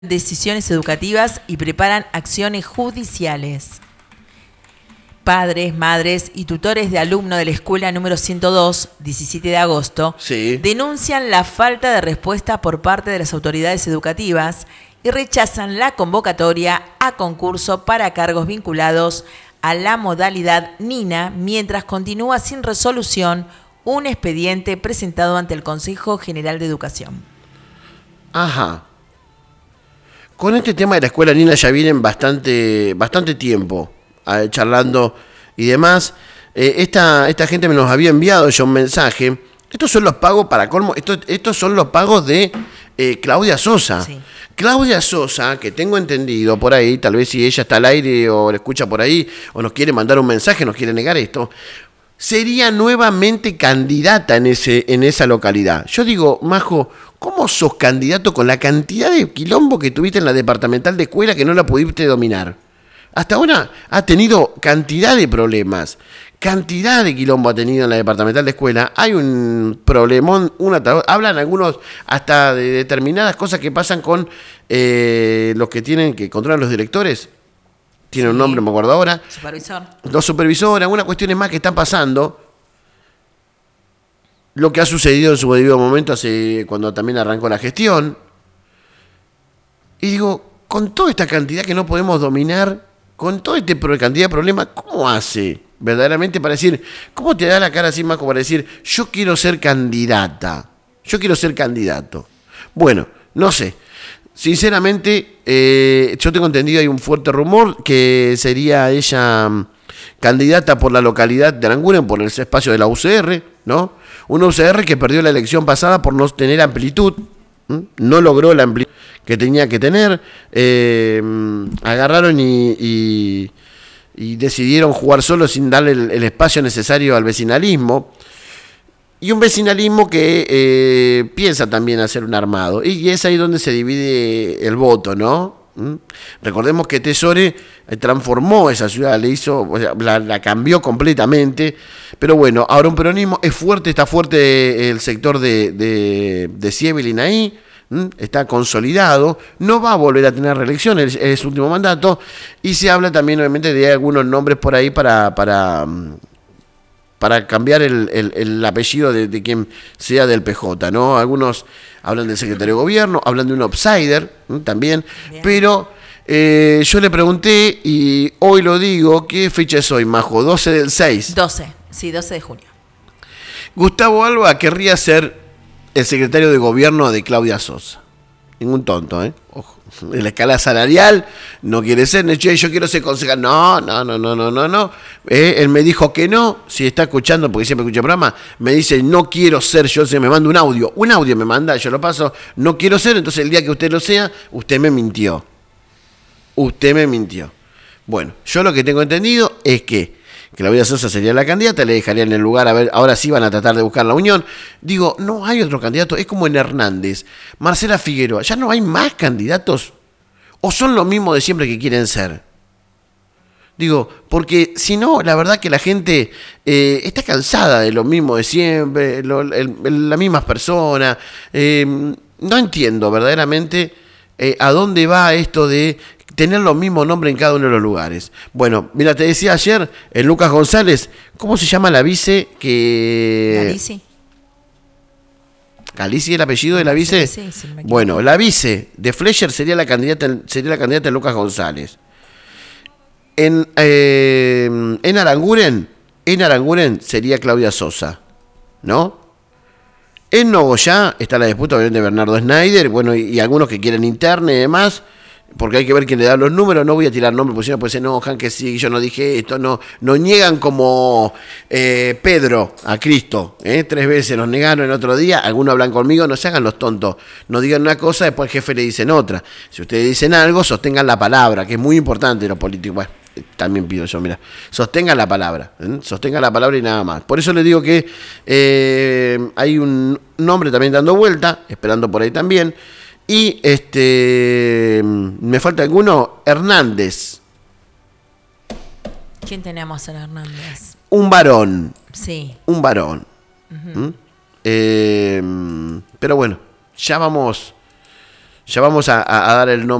decisiones educativas y preparan acciones judiciales. Padres, madres y tutores de alumnos de la escuela número 102, 17 de agosto, denuncian la falta de respuesta por parte de las autoridades educativas y rechazan la convocatoria a concurso para cargos vinculados a la modalidad NINA, mientras continúa sin resolución un expediente presentado ante el Consejo General de Educación. Ajá. Con este tema de la escuela NINA ya vienen bastante tiempo charlando y demás. Esta gente me nos había enviado ya un mensaje. Estos son los pagos, para colmo, estos son los pagos de Claudia Sosa. Sí. Claudia Sosa, que tengo entendido por ahí, tal vez si ella está al aire o la escucha por ahí, o nos quiere mandar un mensaje, nos quiere negar esto, sería nuevamente candidata en esa localidad. Yo digo, Majo, ¿cómo sos candidato con la cantidad de quilombo que tuviste en la departamental de escuela que no la pudiste dominar? Hasta ahora ha tenido cantidad de problemas, cantidad de quilombo ha tenido en la departamental de escuela. Hay un problemón, hablan algunos hasta de determinadas cosas que pasan con los que controlan los directores. Tiene un nombre, me acuerdo ahora. Supervisor. Los supervisores, algunas cuestiones más que están pasando. Lo que ha sucedido en su debido momento cuando también arrancó la gestión. Y digo, con toda esta cantidad que no podemos dominar, con toda esta cantidad de problemas, ¿cómo hace verdaderamente para decir, cómo te da la cara así más como para decir, yo quiero ser candidata, yo quiero ser candidato? Bueno, no sé. Sinceramente, yo tengo entendido, hay un fuerte rumor que sería ella candidata por la localidad de Aranguren, por el espacio de la UCR, ¿no? Una UCR que perdió la elección pasada por no tener amplitud, no logró la amplitud que tenía que tener, agarraron y decidieron jugar solo sin darle el espacio necesario al vecinalismo. Y un vecinalismo que piensa también hacer un armado. Y es ahí donde se divide el voto, ¿no? Recordemos que Tesore transformó esa ciudad, la cambió completamente. Pero bueno, ahora un peronismo está fuerte el sector de Sievelin ahí. Está consolidado, no va a volver a tener reelección, es su último mandato. Y se habla también, obviamente, de algunos nombres por ahí para cambiar el apellido de quien sea del PJ, ¿no? Algunos hablan del secretario de gobierno, hablan de un outsider también. Bien. Pero yo le pregunté, y hoy lo digo, ¿qué fecha es hoy, Majo? 12 del 6. 12 de junio. Gustavo Alba querría ser el secretario de gobierno de Claudia Sosa. Ningún tonto, ¿eh? Ojo. En la escala salarial no quiere ser, yo quiero ser concejal. No. Él me dijo que no, si está escuchando, porque siempre escucha el programa, me dice, no quiero ser, me manda un audio me manda, yo lo paso, no quiero ser, entonces el día que usted lo sea, usted me mintió. Bueno, yo lo que tengo entendido es que Claudia Sosa sería la candidata, le dejarían el lugar, a ver, ahora sí van a tratar de buscar la unión. Digo, no hay otro candidato, es como en Hernández, Marcela Figueroa, ¿ya no hay más candidatos? ¿O son los mismos de siempre que quieren ser? Digo, porque si no, la verdad que la gente está cansada de lo mismo de siempre, las mismas personas. No entiendo verdaderamente a dónde va esto de tener los mismos nombres en cada uno de los lugares. Bueno, mira, te decía ayer, en Lucas González, ¿cómo se llama la vice que...? Galici. ¿Galici el apellido de la vice? Sí, bueno, la vice de Fleischer sería la candidata de Lucas González. En Aranguren sería Claudia Sosa, ¿no? En Nogoyá está la disputa obviamente de Bernardo Schneider, bueno, y algunos que quieren interna y demás, porque hay que ver quién le da los números. No voy a tirar nombres, porque si no pues se enojan que sí, yo no dije esto, no niegan como Pedro a Cristo, 3 veces nos negaron el otro día, algunos hablan conmigo, no se hagan los tontos, no digan una cosa, después el jefe le dicen otra. Si ustedes dicen algo, sostengan la palabra, que es muy importante en los políticos. Bueno, también pido yo, mira, sostengan la palabra y nada más. Por eso les digo que hay un nombre también dando vuelta, esperando por ahí también. Y me falta alguno, Hernández. ¿Quién tenemos en Hernández? Un varón. Sí. Un varón. Uh-huh. Pero bueno, ya vamos Ya vamos a dar el nombre